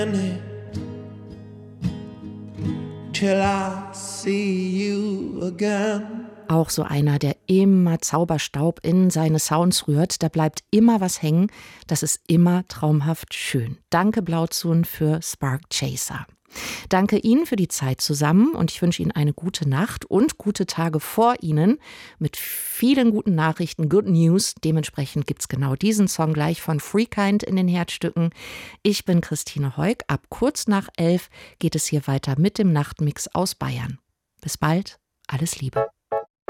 Till I see you again. Auch so einer, der immer Zauberstaub in seine Sounds rührt. Da bleibt immer was hängen. Das ist immer traumhaft schön. Danke Blauzun für Spark Chaser. Danke Ihnen für die Zeit zusammen und ich wünsche Ihnen eine gute Nacht und gute Tage vor Ihnen mit vielen guten Nachrichten, Good News. Dementsprechend gibt's genau diesen Song gleich von Freekind in den Herzstücken. Ich bin Christine Heuk. Ab kurz nach 11 geht es hier weiter mit dem Nachtmix aus Bayern. Bis bald, alles Liebe.